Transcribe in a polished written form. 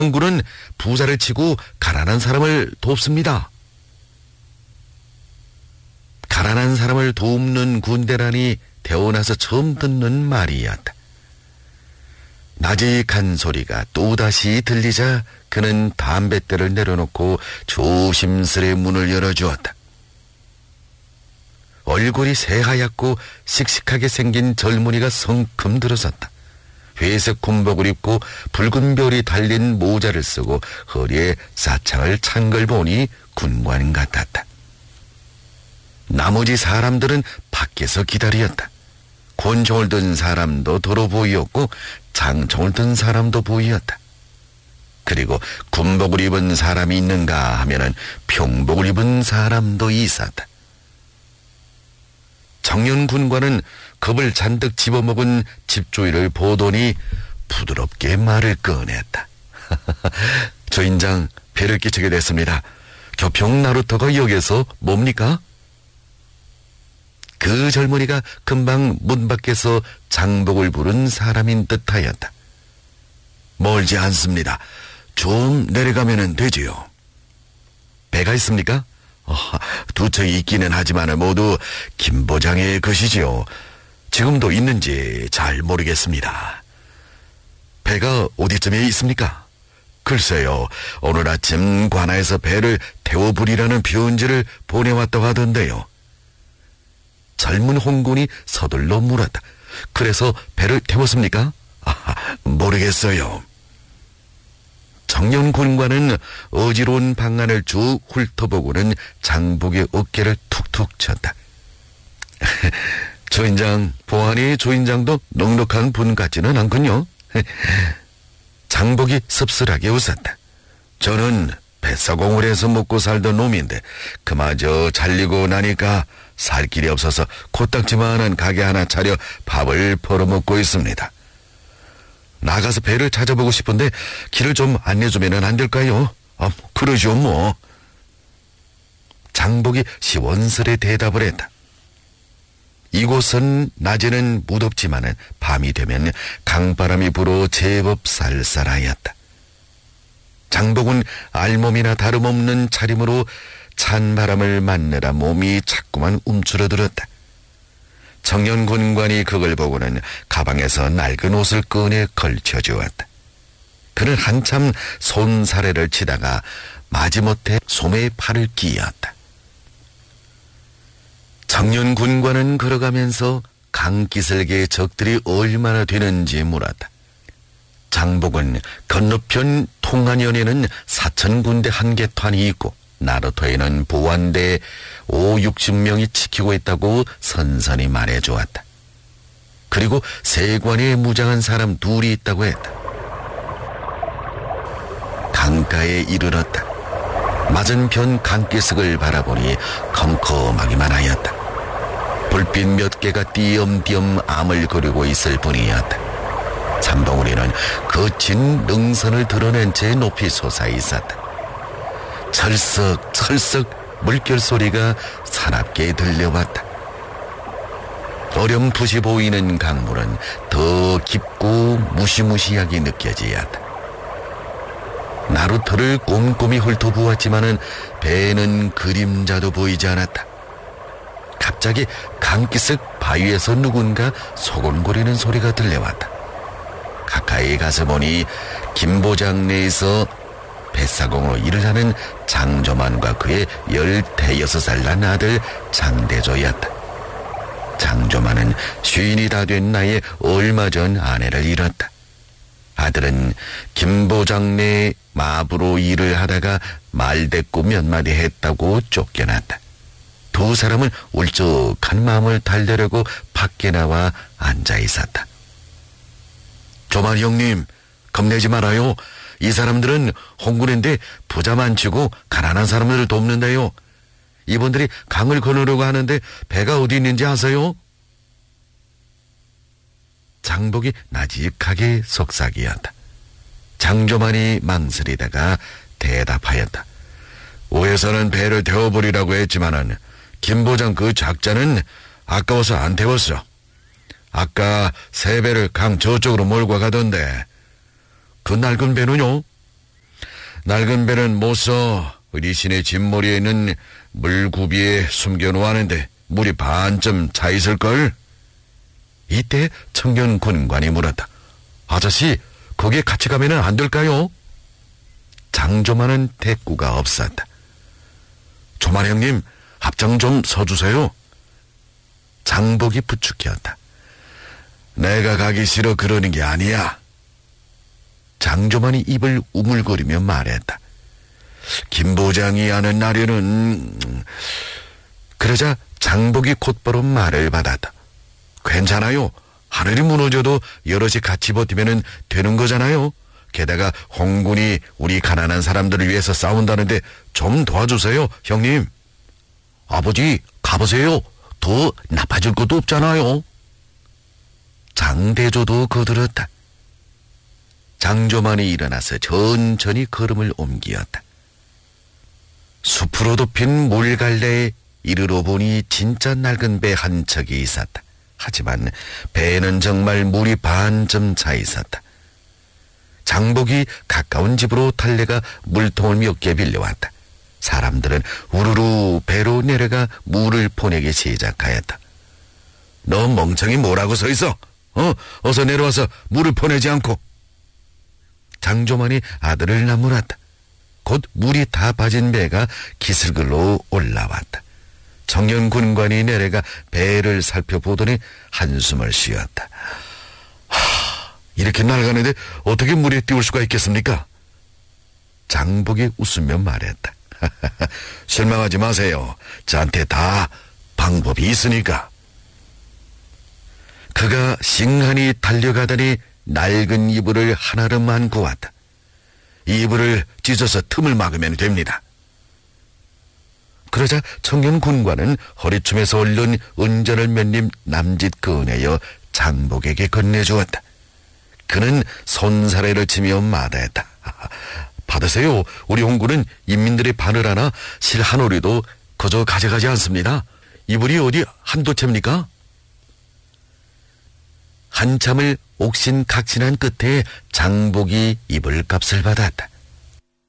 군은 부자를 치고 가난한 사람을 돕습니다. 가난한 사람을 돕는 군대라니 태어나서 처음 듣는 말이었다. 나직한 소리가 또다시 들리자 그는 담뱃대를 내려놓고 조심스레 문을 열어주었다. 얼굴이 새하얗고 씩씩하게 생긴 젊은이가 성큼 들어섰다. 회색 군복을 입고 붉은 별이 달린 모자를 쓰고 허리에 사창을 찬 걸 보니 군관 같았다. 나머지 사람들은 밖에서 기다렸다. 권총을 든 사람도 도로 보이었고 장총을 든 사람도 보이었다. 그리고 군복을 입은 사람이 있는가 하면은 평복을 입은 사람도 있었다. 청년 군관은 겁을 잔뜩 집어먹은 집주인을 보더니 부드럽게 말을 꺼냈다. 주인장, 배를 끼치게 됐습니다. 교평 나루터가 여기서 뭡니까? 그 젊은이가 금방 문 밖에서 장복을 부른 사람인 듯하였다. 멀지 않습니다. 좀 내려가면 되지요. 배가 있습니까? 두 척이 있기는 하지만 모두 김보장의 것이지요. 지금도 있는지 잘 모르겠습니다. 배가 어디쯤에 있습니까? 글쎄요, 오늘 아침 관아에서 배를 태워부리라는 편지를 보내왔다고 하던데요. 젊은 홍군이 서둘러 물었다. 그래서 배를 태웠습니까? 모르겠어요. 청년 군관은 어지러운 방안을 쭉 훑어보고는 장복의 어깨를 툭툭 쳤다. 주인장, 보아니 주인장도 넉넉한 분 같지는 않군요. 장복이 씁쓸하게 웃었다. 저는 뱃사공을 해서 먹고 살던 놈인데 그마저 잘리고 나니까 살 길이 없어서 코딱지만한 가게 하나 차려 밥을 벌어먹고 있습니다. 나가서 배를 찾아보고 싶은데 길을 좀 안내주면 안 될까요? 그러죠 뭐. 장복이 시원스레 대답을 했다. 이곳은 낮에는 무덥지만은 밤이 되면 강바람이 불어 제법 쌀쌀하였다. 장복은 알몸이나 다름없는 차림으로 찬바람을 맞느라 몸이 자꾸만 움츠러들었다. 청년 군관이 그걸 보고는 가방에서 낡은 옷을 꺼내 걸쳐주었다. 그는 한참 손사래를 치다가 마지못해 소매에 팔을 끼었다. 청년 군관은 걸어가면서 강기슭의 적들이 얼마나 되는지 물었다. 장복은 건너편 통안현에는 사천군대 한 개탄이 있고 나루터에는 보안대 50-60명이 지키고 있다고 선선히 말해주었다. 그리고 세관에 무장한 사람 둘이 있다고 했다. 강가에 이르렀다. 맞은편 강기슭을 바라보니 컴컴하기만 하였다. 불빛 몇 개가 띄엄띄엄 암을 그리고 있을 뿐이었다. 잠봉우리는 거친 능선을 드러낸 채 높이 솟아 있었다. 철썩철썩 물결 소리가 사납게 들려왔다. 어렴풋이 보이는 강물은 더 깊고 무시무시하게 느껴지었다. 나루터를 꼼꼼히 훑어보았지만은 배는 그림자도 보이지 않았다. 갑자기 강기슭 바위에서 누군가 소곤거리는 소리가 들려왔다. 가까이 가서 보니 김보장 내에서 뱃사공으로 일을 하는 장조만과 그의 15살 난 아들 장대조였다. 장조만은 쉰이 다 된 나이에 얼마 전 아내를 잃었다. 아들은 김보장 내 마부로 일을 하다가 말대꾸 몇 마디 했다고 쫓겨났다. 두 사람은 울적한 마음을 달래려고 밖에 나와 앉아 있었다. 조만 형님, 겁내지 말아요. 이 사람들은 홍군인데 부자만 치고 가난한 사람들을 돕는데요. 이분들이 강을 건너려고 하는데 배가 어디 있는지 아세요? 장복이 나직하게 속삭이었다. 장조만이 망설이다가 대답하였다. 오해서는 배를 태워버리라고 했지만은 김보장 그 작자는 아까워서 안 태웠어. 아까 세 배를 강 저쪽으로 몰고 가던데 그 낡은 배는요? 낡은 배는 못 써. 리신의 집머리에 있는 물구비에 숨겨놓았는데 물이 반쯤 차 있을걸? 이때 청년 군관이 물었다. 아저씨, 거기에 같이 가면 안 될까요? 장조만은 대꾸가 없었다. 조만 형님, 앞장 좀 서주세요. 장복이 부축해었다. 내가 가기 싫어 그러는 게 아니야. 장조만이 입을 우물거리며 말했다. 김 부장이 하는 날에는... 그러자 장복이 곧바로 말을 받았다. 괜찮아요. 하늘이 무너져도 여럿이 같이 버티면 되는 거잖아요. 게다가 홍군이 우리 가난한 사람들을 위해서 싸운다는데 좀 도와주세요, 형님. 아버지, 가보세요. 더 나빠질 것도 없잖아요. 장대조도 거들었다. 장조만이 일어나서 천천히 걸음을 옮기었다. 숲으로 덮인 물갈래에 이르러 보니 진짜 낡은 배 한 척이 있었다. 하지만 배에는 정말 물이 반쯤 차 있었다. 장복이 가까운 집으로 달래가 물통을 몇 개 빌려왔다. 사람들은 우르르 배로 내려가 물을 보내기 시작하였다. 너 멍청이 뭐라고 서 있어? 어서 내려와서 물을 보내지 않고. 장조만이 아들을 나무랐다. 곧 물이 다 빠진 배가 기슭으로 올라왔다. 청년 군관이 내려가 배를 살펴보더니 한숨을 쉬었다. 이렇게 낡았는데 어떻게 물에 띄울 수가 있겠습니까? 장복이 웃으며 말했다. 실망하지 마세요. 저한테 다 방법이 있으니까. 그가 싱하니 달려가더니 낡은 이불을 하나름만 구웠다. 이불을 찢어서 틈을 막으면 됩니다. 그러자 청년 군관은 허리춤에서 얼른 은전을 몇 림 남짓 꺼내어 장복에게 건네주었다. 그는 손사래를 치며 마다했다. 받으세요. 우리 홍군은 인민들의 반을 하나 실 한 오리도 거저 가져가지 않습니다. 이불이 어디 한도 채입니까? 한참을 옥신각신한 끝에 장복이 이불값을 받았다.